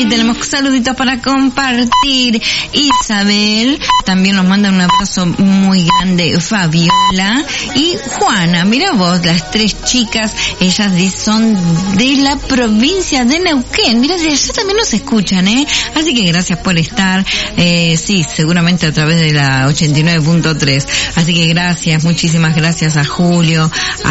Y tenemos saluditos para compartir. Isabel también nos manda un abrazo muy grande. Fabiola y Juana. Mira vos, las tres chicas, ellas son de la provincia de Neuquén. Mira, de allá también nos escuchan, Así que gracias por estar. Sí, seguramente a través de la 89.3. Así que gracias, muchísimas gracias a Julio,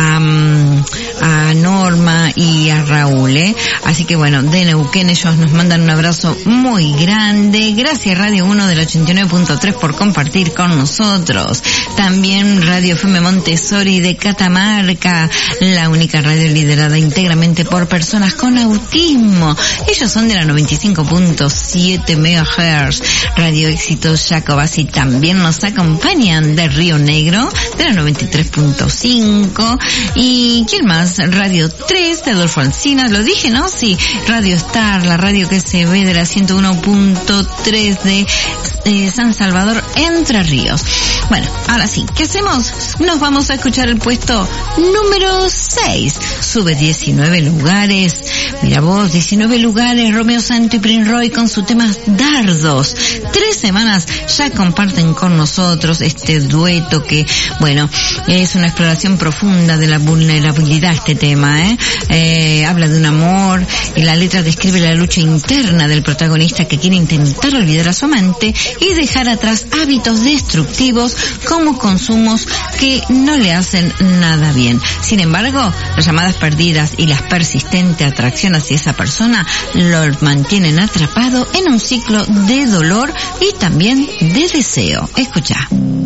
a Norma y a Raúl, Así que bueno, de Neuquén ellos nos mandan un abrazo muy grande. Gracias Radio 1 del 89.3 por compartir con nosotros. También Radio FM Montessori de Catamarca, la única radio liderada íntegramente por personas con autismo. Ellos son de la 95.7 MHz. Radio Éxito Jacobasi también nos acompañan de Río Negro, de la 93.5. ¿Y quién más? Radio 3 de Adolfo Encinas, lo dije, ¿no? Sí, Radio Star, la radio que se ve de la 101.3 de San Salvador, Entre Ríos. Bueno, ahora sí, ¿qué hacemos? Nos vamos a escuchar el puesto número 6. Sube 19 lugares. Mira vos, 19 lugares, Romeo Santo y Prince Roy con su tema Dardos. 3 semanas ya comparten con nosotros este dueto que, bueno, es una exploración profunda de la vulnerabilidad este tema, habla de un amor y la letra describe la lucha interna del protagonista que quiere intentar olvidar a su amante y dejar atrás hábitos destructivos como consumos que no le hacen nada bien. Sin embargo, las llamadas perdidas y la persistente atracción hacia esa persona lo mantienen atrapado en un ciclo de dolor y también de deseo. Escucha.